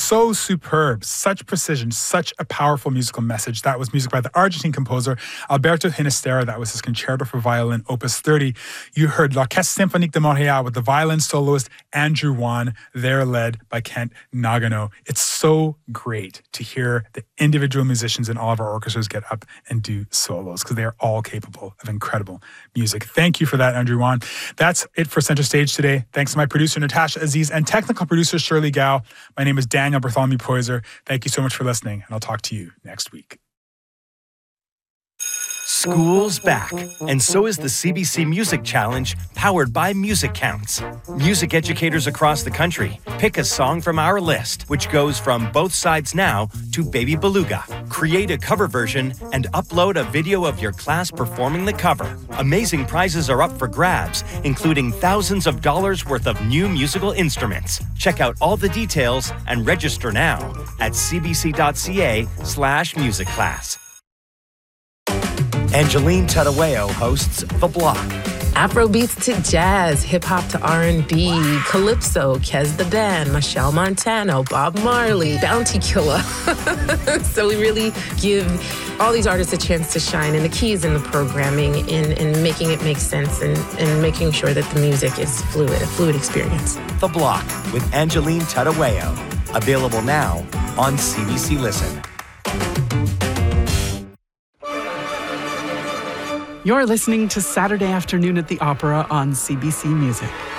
so superb, such precision, such a powerful musical message. That was music by the Argentine composer Alberto Ginastera. That was his Concerto for Violin, Opus 30. You heard L'Orchestre Symphonique de Montréal with the violin soloist Andrew Wan, there led by Kent Nagano. It's so great to hear the individual musicians in all of our orchestras get up and do solos, because they are all capable of incredible music. Thank you for that, Andrew Wan. That's it for Center Stage today. Thanks to my producer, Natasha Aziz, and technical producer, Shirley Gao. My name is Daniel Bartholomew Poyser. Thank you so much for listening, and I'll talk to you next week. School's back, and so is the CBC Music Challenge, powered by Music Counts. Music educators across the country pick a song from our list, which goes from Both Sides Now to Baby Beluga. Create a cover version and upload a video of your class performing the cover. Amazing prizes are up for grabs, including thousands of dollars worth of new musical instruments. Check out all the details and register now at cbc.ca/musicclass. Angeline Tadaweo hosts The Block. Afrobeats to jazz, hip-hop to R&B, calypso, Kez the Band, Michelle Montano, Bob Marley, Bounty Killer. So we really give all these artists a chance to shine, and the key is in the programming, in making it make sense, and making sure that the music is fluid, a fluid experience. The Block with Angeline Tadaweo. Available now on CBC Listen. You're listening to Saturday Afternoon at the Opera on CBC Music.